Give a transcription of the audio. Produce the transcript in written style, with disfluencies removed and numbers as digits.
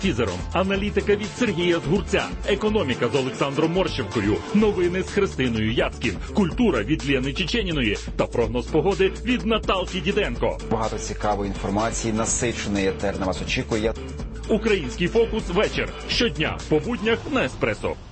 Тізером. Аналітика від Сергія Згурця. Економіка з Олександром Морщевкою. Новини з Христиною Яцькін. Культура від Лєни Чеченіної. Та прогноз погоди від Наталки Діденко. Багато цікавої інформації, насичений етер на вас очікує. Український фокус вечір. Щодня по буднях на Еспресо.